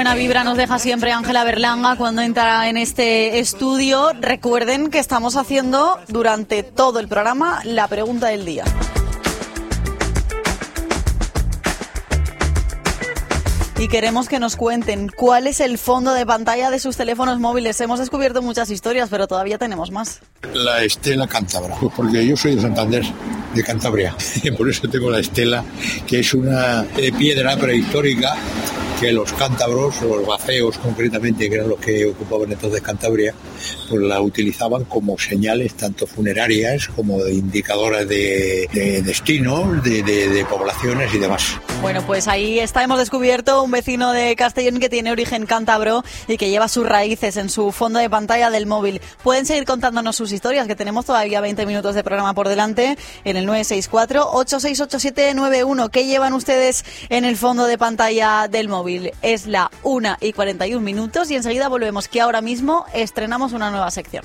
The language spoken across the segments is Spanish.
Buena vibra nos deja siempre Ángela Berlanga cuando entra en este estudio. Recuerden que estamos haciendo durante todo el programa la pregunta del día. Y queremos que nos cuenten cuál es el fondo de pantalla de sus teléfonos móviles. Hemos descubierto muchas historias, pero todavía tenemos más. La estela cántabra, pues porque yo soy de Santander, de Cantabria. Por eso tengo la estela, que es una piedra prehistórica que los cántabros, los gaceos concretamente, que eran los que ocupaban entonces Cantabria, pues la utilizaban como señales tanto funerarias como de indicadoras de destinos, de poblaciones y demás. Bueno, pues ahí está, hemos descubierto un vecino de Castellón que tiene origen cántabro y que lleva sus raíces en su fondo de pantalla del móvil. Pueden seguir contándonos sus historias, que tenemos todavía 20 minutos de programa por delante, en el 964-868791. ¿Qué llevan ustedes en el fondo de pantalla del móvil? Es la 1:41 y enseguida volvemos, que ahora mismo estrenamos una nueva sección.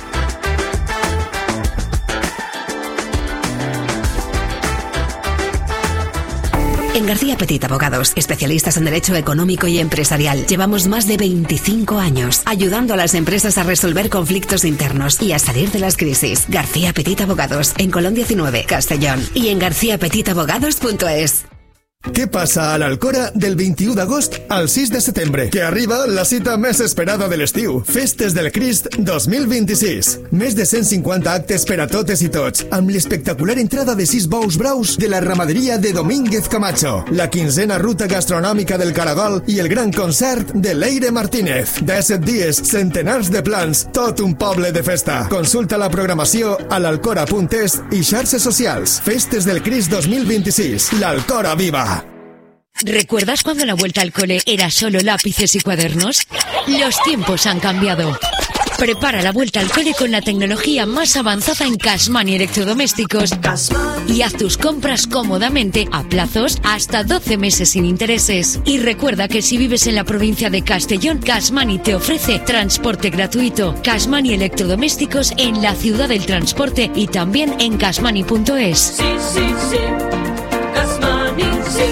En García Petit Abogados, especialistas en derecho económico y empresarial, llevamos más de 25 años ayudando a las empresas a resolver conflictos internos y a salir de las crisis. García Petit Abogados, en Colón 19, Castellón, y en garciapetitabogados.es. Què passa a l'Alcora del 21 d'agost al 6 de setembre? Que arriba la cita més esperada de l'estiu. Festes del Crist 2026. Més de 150 actes per a totes i tots, amb l'espectacular entrada de 6 bous braus de la ramaderia de Domínguez Camacho, la 15ª ruta gastronòmica del Caragol i el gran concert de Leire Martínez. 17 dies, centenars de plans, tot un poble de festa. Consulta la programació a l'alcora.es i xarxes socials. Festes del Crist 2026. L'Alcora viva! ¿Recuerdas cuando la vuelta al cole era solo lápices y cuadernos? Los tiempos han cambiado. Prepara la vuelta al cole con la tecnología más avanzada en Cashmoney Electrodomésticos y haz tus compras cómodamente a plazos hasta 12 meses sin intereses. Y recuerda que si vives en la provincia de Castellón, Cashmoney te ofrece transporte gratuito. Cashmoney Electrodomésticos en la ciudad del transporte y también en cashmoney.es. Sí, sí, sí. Cashmoney, sí.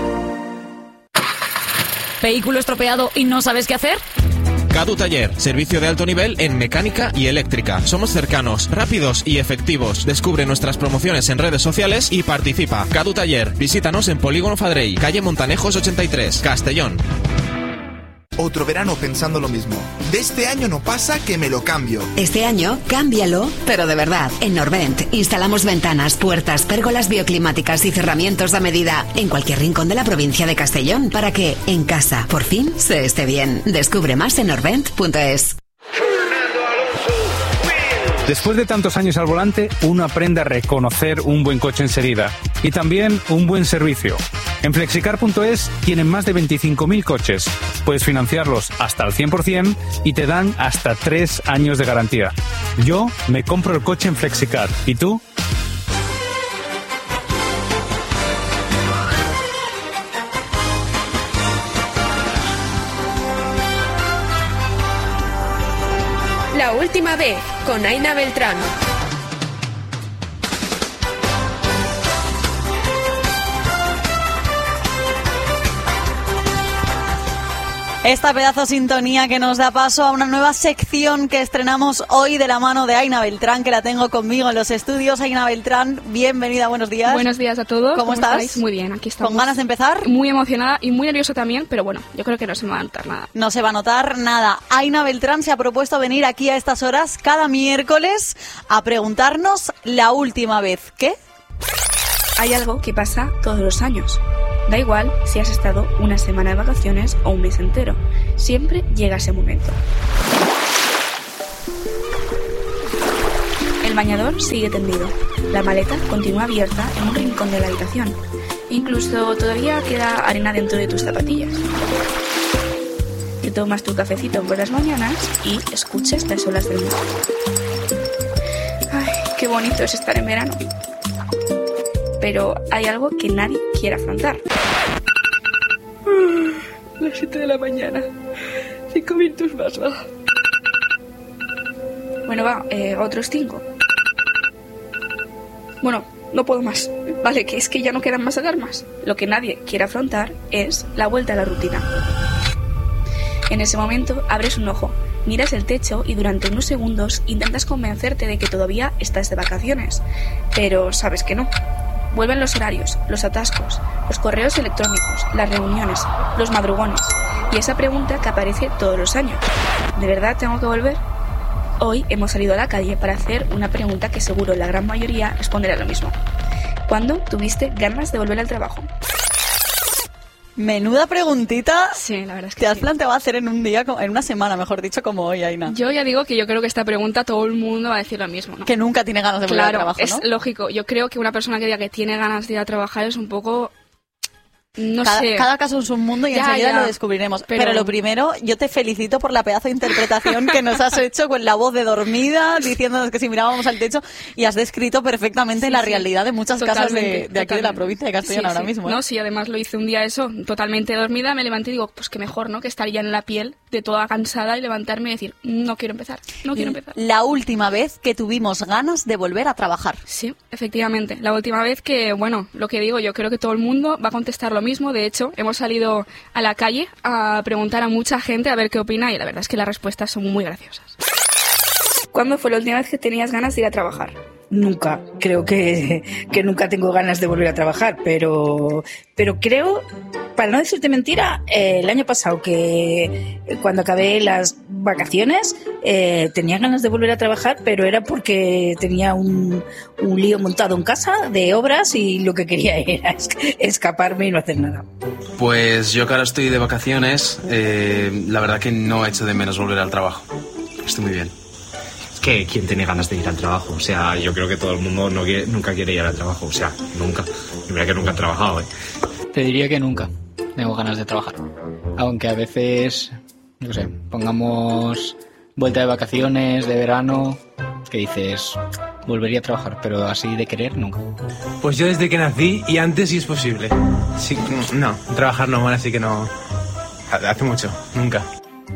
¿Vehículo estropeado y no sabes qué hacer? Cadu Taller, servicio de alto nivel en mecánica y eléctrica. Somos cercanos, rápidos y efectivos. Descubre nuestras promociones en redes sociales y participa. Cadu Taller, visítanos en Polígono Fadrey, calle Montanejos 83, Castellón. Otro verano pensando lo mismo. De este año no pasa que me lo cambio. Este año, cámbialo, pero de verdad. En Norvent instalamos ventanas, puertas, pérgolas bioclimáticas y cerramientos a medida en cualquier rincón de la provincia de Castellón para que, en casa, por fin, se esté bien. Descubre más en norvent.es. Después de tantos años al volante, uno aprende a reconocer un buen coche enseguida y también un buen servicio. En Flexicar.es tienen más de 25.000 coches. Puedes financiarlos hasta al 100% y te dan hasta 3 años de garantía. Yo me compro el coche en Flexicar. ¿Y tú? La última vez, con Aina Beltrán. Esta pedazo sintonía que nos da paso a una nueva sección que estrenamos hoy de la mano de Aina Beltrán, que la tengo conmigo en los estudios. Aina Beltrán, bienvenida, buenos días. Buenos días a todos. ¿Cómo estás? Estáis? Muy bien, aquí estamos. ¿Con ganas de empezar? Muy emocionada y muy nerviosa también, pero bueno, yo creo que no se me va a notar nada. No se va a notar nada. Aina Beltrán se ha propuesto venir aquí a estas horas cada miércoles a preguntarnos la última vez. ¿Qué? Hay algo que pasa todos los años. Da igual si has estado una semana de vacaciones o un mes entero. Siempre llega ese momento. El bañador sigue tendido. La maleta continúa abierta en un rincón de la habitación. Incluso todavía queda arena dentro de tus zapatillas. Te tomas tu cafecito por las mañanas y escuchas las olas del mar. Ay, qué bonito es estar en verano. Pero hay algo que nadie quiere afrontar. Las 7 de la mañana. 5 minutos más, va. Bueno, va, otros 5. Bueno, no puedo más. Vale, que es que ya no quedan más alarmas. Lo que nadie quiere afrontar es la vuelta a la rutina. Hay algo que nadie quiere afrontar. Y es la vuelta a la rutina. En ese momento abres un ojo, miras el techo y durante unos segundos intentas convencerte de que todavía estás de vacaciones, pero sabes que no. Vuelven los horarios, los atascos, los correos electrónicos, las reuniones, los madrugones y esa pregunta que aparece todos los años. ¿De verdad tengo que volver? Hoy hemos salido a la calle para hacer una pregunta que seguro la gran mayoría responderá lo mismo. ¿Cuándo tuviste ganas de volver al trabajo? Menuda preguntita. Sí, la verdad es que te has planteado hacer en un día, en una semana, mejor dicho, como hoy, Aina. Yo ya digo que yo creo que esta pregunta todo el mundo va a decir lo mismo, ¿no? Que nunca tiene ganas de volver al trabajo, ¿no? Es lógico. Yo creo que una persona que diga que tiene ganas de ir a trabajar es un poco... Cada caso es un mundo y enseguida lo descubriremos. Pero lo primero, yo te felicito por la pedazo de interpretación que nos has hecho con la voz de dormida, diciéndonos que si mirábamos al techo, y has descrito perfectamente la realidad de muchas casas de aquí de la provincia de Castellón ahora mismo. No, sí, además lo hice un día eso, totalmente dormida, me levanté y digo, pues que mejor, ¿no? Que estar ya en la piel de toda cansada y levantarme y decir, no quiero empezar. La última vez que tuvimos ganas de volver a trabajar. Sí, efectivamente. La última vez que, bueno, lo que digo, yo creo que todo el mundo va a contestar lo mismo. De hecho, hemos salido a la calle a preguntar a mucha gente a ver qué opina y la verdad es que las respuestas son muy graciosas. ¿Cuándo fue la última vez que tenías ganas de ir a trabajar? Nunca. Creo que nunca tengo ganas de volver a trabajar, pero creo, para no decirte mentira, el año pasado que cuando acabé las vacaciones tenía ganas de volver a trabajar, pero era porque tenía un lío montado en casa de obras y lo que quería era escaparme y no hacer nada. Pues yo que ahora estoy de vacaciones, la verdad que no echo de menos volver al trabajo. Estoy muy bien. Que ¿quién tiene ganas de ir al trabajo? O sea, yo creo que todo el mundo nunca quiere ir al trabajo. O sea, nunca. Y mira que nunca he trabajado, ¿eh? Te diría que nunca tengo ganas de trabajar. Aunque a veces, no sé, pongamos vuelta de vacaciones, de verano, que dices, volvería a trabajar, pero así de querer, nunca. Pues yo desde que nací y antes sí es posible. Sí, no, trabajar no, bueno, así que no. Hace mucho, nunca.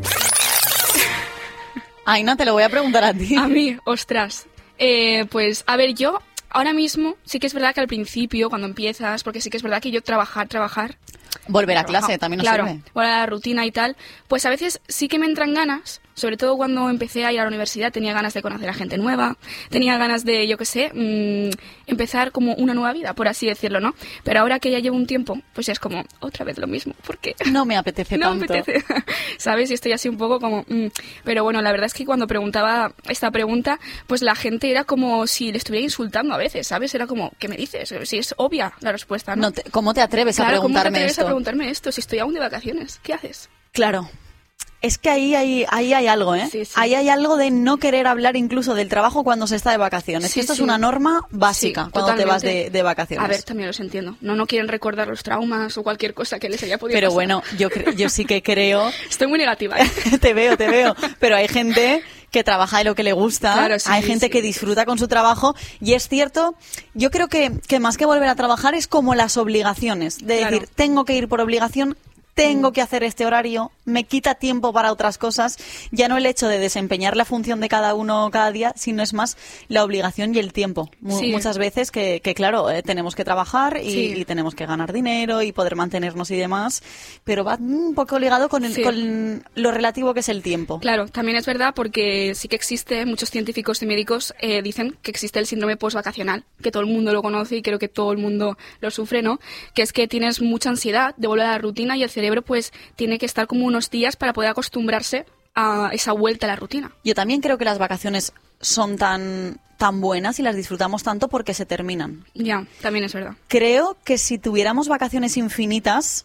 Aina, te lo voy a preguntar a ti. A mí, ostras. Pues, a ver, yo ahora mismo sí que es verdad que al principio, cuando empiezas, porque sí que es verdad que yo trabajar... Volver a clase también nos sirve. Volver a la rutina y tal. Pues a veces sí que me entran ganas, sobre todo cuando empecé a ir a la universidad, tenía ganas de conocer a gente nueva, tenía ganas de, yo qué sé, empezar como una nueva vida, por así decirlo, ¿no? Pero ahora que ya llevo un tiempo, pues ya es como otra vez lo mismo, porque... No me apetece tanto. No me apetece, ¿sabes? Y estoy así un poco como... Pero bueno, la verdad es que cuando preguntaba esta pregunta, pues la gente era como si le estuviera insultando a veces, ¿sabes? Era como, ¿qué me dices? Si es obvia la respuesta, ¿no? ¿Cómo te atreves a preguntarme esto? A preguntarme esto, si estoy aún de vacaciones, ¿qué haces? Claro. Es que ahí hay algo, ¿eh? Sí. Ahí hay algo de no querer hablar incluso del trabajo cuando se está de vacaciones. Sí, esto es una norma básica cuando totalmente. te vas de vacaciones. A ver, también los entiendo. No quieren recordar los traumas o cualquier cosa que les haya podido Pero pasar. bueno, yo sí que creo... Estoy muy negativa, ¿eh? Te veo. Pero hay gente que trabaja de lo que le gusta, claro, sí, hay gente que disfruta con su trabajo y es cierto, yo creo que más que volver a trabajar es como las obligaciones, de decir, tengo que ir por obligación, tengo que hacer este horario, me quita tiempo para otras cosas, ya no el hecho de desempeñar la función de cada uno cada día, sino es más la obligación y el tiempo. Muchas veces que claro, tenemos que trabajar y tenemos que ganar dinero y poder mantenernos y demás, pero va un poco ligado con lo relativo que es el tiempo. Claro, también es verdad porque sí que existe, muchos científicos y médicos dicen que existe el síndrome postvacacional, que todo el mundo lo conoce y creo que todo el mundo lo sufre, ¿no? Que es que tienes mucha ansiedad de volver a la rutina y el cerebro pues tiene que estar como unos días para poder acostumbrarse a esa vuelta a la rutina. Yo también creo que las vacaciones son tan buenas y las disfrutamos tanto porque se terminan. Ya, también es verdad. Creo que si tuviéramos vacaciones infinitas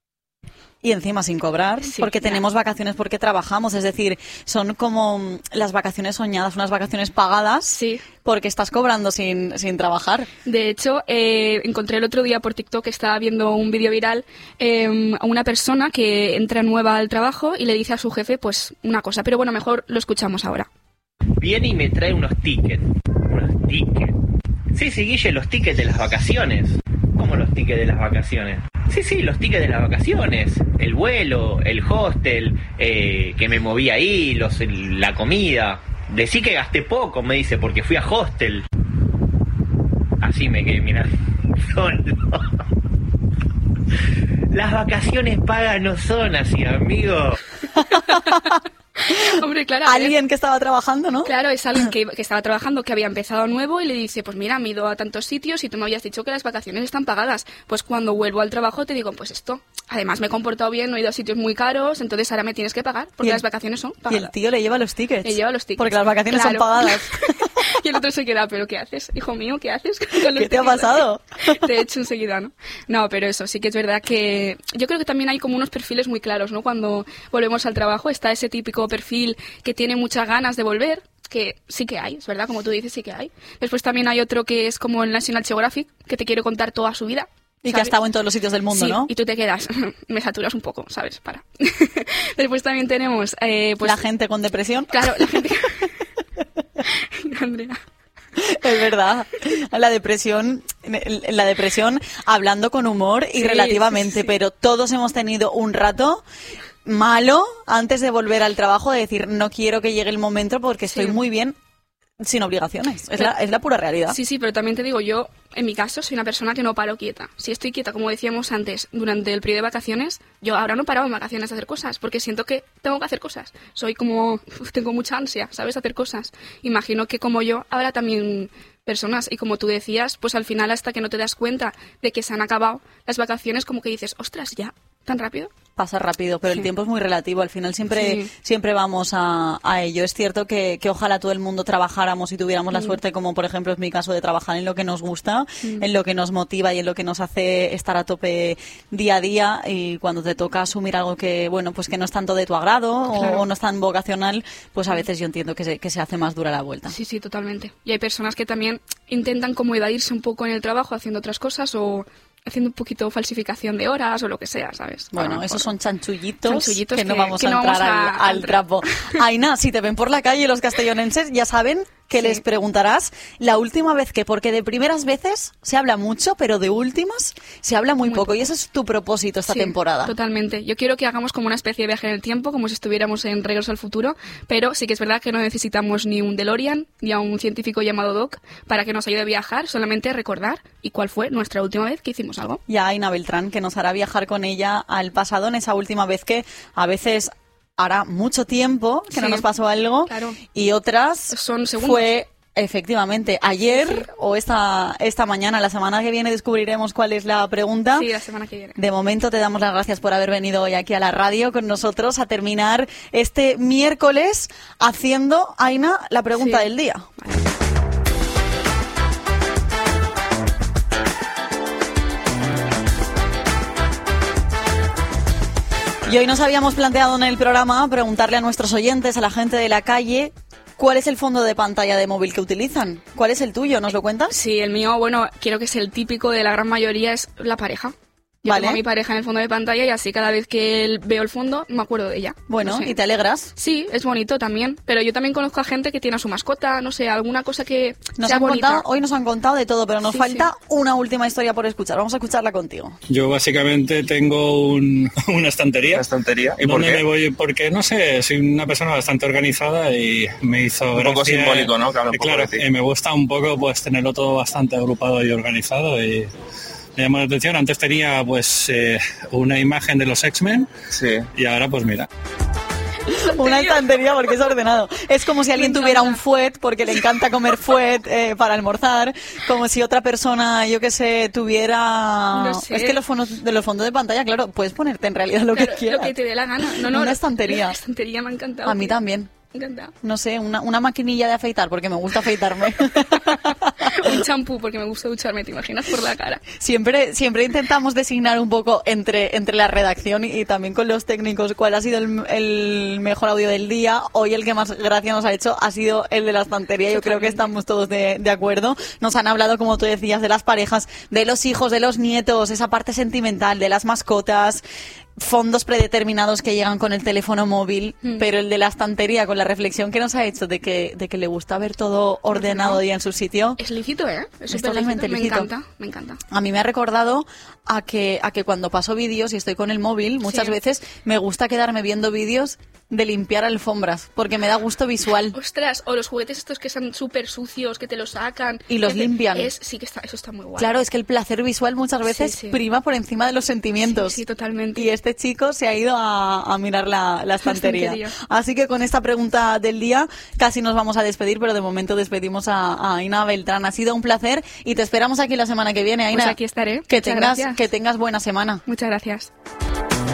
y encima sin cobrar, porque tenemos vacaciones porque trabajamos, es decir, son como las vacaciones soñadas, unas vacaciones pagadas porque estás cobrando sin trabajar. De hecho, encontré el otro día por TikTok, estaba viendo un vídeo viral a una persona que entra nueva al trabajo y le dice a su jefe pues una cosa, pero bueno, mejor lo escuchamos ahora. Viene y me trae unos tickets. ¿Unos tickets? Sí, Guille, los tickets de las vacaciones. ¿Cómo los tickets de las vacaciones? Sí, los tickets de las vacaciones. El vuelo, el hostel, que me moví ahí, la comida. Decí que gasté poco, me dice, porque fui a hostel. Así me quedé mirando. No. Las vacaciones pagas no son así, amigo. Hombre, claro. Alguien que estaba trabajando, ¿no? Claro, es alguien que estaba trabajando, que había empezado nuevo y le dice, pues mira, me he ido a tantos sitios y tú me habías dicho que las vacaciones están pagadas. Pues cuando vuelvo al trabajo te digo, pues esto. Además me he comportado bien, no he ido a sitios muy caros, entonces ahora me tienes que pagar porque las vacaciones son pagadas. Y el tío le lleva los tickets. Le lleva los tickets. Porque las vacaciones son pagadas. Y el otro se queda, ¿pero qué haces? Hijo mío, ¿qué haces? ¿Qué te ha pasado? Te he hecho enseguida, ¿no? No, pero eso, sí que es verdad que... Yo creo que también hay como unos perfiles muy claros, ¿no? Cuando volvemos al trabajo está ese típico perfil que tiene muchas ganas de volver, que sí que hay, es verdad, como tú dices, sí que hay. Después también hay otro que es como el National Geographic, que te quiere contar toda su vida. Y que ha estado en todos los sitios del mundo, sí, ¿no? Y tú te quedas, me saturas un poco, ¿sabes? Para. Después también tenemos... pues, la gente con depresión. Claro, la gente... Andrea. Es verdad. La depresión, hablando con humor y relativamente, pero todos hemos tenido un rato malo antes de volver al trabajo, de decir, no quiero que llegue el momento porque estoy muy bien sin obligaciones. Es la pura realidad. Sí, pero también te digo, yo, en mi caso, soy una persona que no paro quieta. Si estoy quieta, como decíamos antes, durante el periodo de vacaciones, yo ahora no he parado en vacaciones de hacer cosas, porque siento que tengo que hacer cosas. Soy como, tengo mucha ansia, ¿sabes? Hacer cosas. Imagino que como yo, habrá también personas, y como tú decías, pues al final hasta que no te das cuenta de que se han acabado las vacaciones, como que dices, ostras, ¿ya? ¿Tan rápido? Pasa rápido, pero el tiempo es muy relativo. Al final siempre vamos a ello. Es cierto que ojalá todo el mundo trabajáramos y tuviéramos la suerte, como por ejemplo es mi caso, de trabajar en lo que nos gusta, en lo que nos motiva y en lo que nos hace estar a tope día a día, y cuando te toca asumir algo que, bueno, pues que no es tanto de tu agrado o no es tan vocacional, pues a veces yo entiendo que se hace más dura la vuelta. Sí, totalmente. Y hay personas que también intentan como evadirse un poco en el trabajo haciendo otras cosas o haciendo un poquito falsificación de horas o lo que sea, ¿sabes? Bueno, esos son chanchullitos que no vamos a entrar al trapo. Aina, si te ven por la calle los castellonenses, ya saben que les preguntarás la última vez que, porque de primeras veces se habla mucho, pero de últimas se habla muy poco. Y ese es tu propósito esta temporada. Totalmente. Yo quiero que hagamos como una especie de viaje en el tiempo, como si estuviéramos en Regreso al Futuro, pero sí que es verdad que no necesitamos ni un DeLorean ni a un científico llamado Doc para que nos ayude a viajar, solamente recordar y cuál fue nuestra última vez que hicimos algo. Y a Aina Beltrán, que nos hará viajar con ella al pasado en esa última vez que a veces hará mucho tiempo que no nos pasó algo, y otras son segundos. Fue efectivamente ayer o esta mañana. La semana que viene descubriremos cuál es la pregunta. Sí, la semana que viene. De momento te damos las gracias por haber venido hoy aquí a la radio con nosotros a terminar este miércoles haciendo, Aina, la pregunta del día. Vale. Y hoy nos habíamos planteado en el programa preguntarle a nuestros oyentes, a la gente de la calle, ¿cuál es el fondo de pantalla de móvil que utilizan? ¿Cuál es el tuyo? ¿Nos lo cuentas? Sí, el mío, bueno, quiero que es el típico de la gran mayoría, es la pareja. Yo tengo a mi pareja en el fondo de pantalla y así cada vez que veo el fondo me acuerdo de ella. Bueno, no sé. ¿Y te alegras? Sí, es bonito también, pero yo también conozco a gente que tiene a su mascota, no sé, alguna cosa que sea bonita. Hoy nos han contado de todo, pero nos falta una última historia por escuchar. Vamos a escucharla contigo. Yo básicamente tengo una estantería. ¿Una estantería? ¿Y por qué? Me voy, porque, no sé, soy una persona bastante organizada y me hizo un poco simbólico, ¿no? Claro, me gusta un poco pues tenerlo todo bastante agrupado y organizado y... Me llamó la atención. Antes tenía pues una imagen de los X-Men y ahora pues mira. Una estantería porque es ordenado. Es como si alguien tuviera un fuet porque le encanta comer fuet para almorzar, como si otra persona, yo que sé, tuviera... No sé. Es que los fondos de pantalla, claro, puedes ponerte en realidad lo que quieras. Lo que te dé la gana. Una estantería. La estantería me ha encantado. A mí también. Me encanta. No sé, una maquinilla de afeitar porque me gusta afeitarme. Un champú porque me gusta ducharme, ¿te imaginas? Por la cara. Siempre intentamos designar un poco entre la redacción y también con los técnicos cuál ha sido el mejor audio del día. Hoy el que más gracia nos ha hecho ha sido el de la estantería. Yo creo que estamos todos de acuerdo. Nos han hablado, como tú decías, de las parejas, de los hijos, de los nietos, esa parte sentimental, de las mascotas, fondos predeterminados que llegan con el teléfono móvil, pero el de la estantería, con la reflexión que nos ha hecho de que le gusta ver todo ordenado y en su sitio. Es lícito, ¿eh? Es totalmente lícito. Me encanta. A mí me ha recordado a que cuando paso vídeos y estoy con el móvil, muchas veces me gusta quedarme viendo vídeos de limpiar alfombras, porque me da gusto visual. Ostras, o los juguetes estos que son súper sucios, que te los sacan. Y los limpian. Sí, que eso está muy guay. Claro, es que el placer visual muchas veces prima por encima de los sentimientos. Sí, totalmente. Y este chico se ha ido a mirar la estantería. Así que con esta pregunta del día casi nos vamos a despedir, pero de momento despedimos a Aina Beltrán. Ha sido un placer y te esperamos aquí la semana que viene, Aina. Pues aquí estaré. Que tengas buena semana. Muchas gracias.